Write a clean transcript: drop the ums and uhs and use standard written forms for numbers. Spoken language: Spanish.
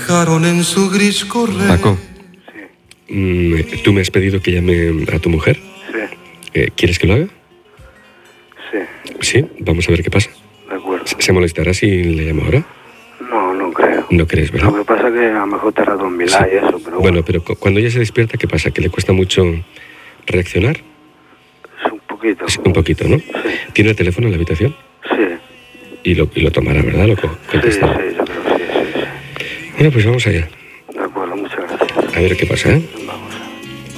dejaron en su gris correr. Paco, Sí, tú me has pedido que llame a tu mujer. sí, ¿Quieres que lo haga? sí, Sí, vamos a ver qué pasa. de acuerdo. ¿Se molestará si le llamo ahora? No, no creo. No crees, ¿verdad? Lo que pasa es que a lo mejor te hará mil Sí. y eso, pero Bueno, pero cuando ella se despierta, ¿qué pasa? ¿Que le cuesta mucho reaccionar? es un poquito. Es un poquito, ¿no? Sí, ¿Tiene el teléfono en la habitación? sí, Y lo tomará, ¿verdad? Lo sí, contestará. sí, yo creo que sí, sí, Bueno, pues vamos allá. sí. De acuerdo, muchas gracias. A ver qué pasa, ¿eh?